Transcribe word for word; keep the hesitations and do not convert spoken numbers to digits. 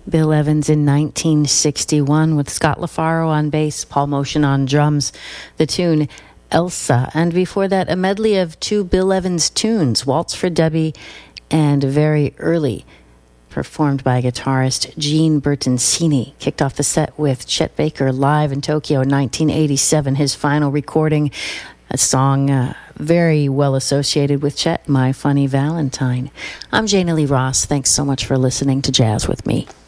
Bill Evans in nineteen sixty-one with Scott LaFaro on bass, Paul Motion on drums. The tune Elsa. And before that, a medley of two Bill Evans tunes, Waltz for Debbie and Very Early, performed by guitarist Gene Bertoncini. Kicked off the set with Chet Baker live in Tokyo in nineteen eighty-seven, his final recording, a song uh, very well associated with Chet, My Funny Valentine. I'm Jana Lee Ross. Thanks so much for listening to Jazz with Me.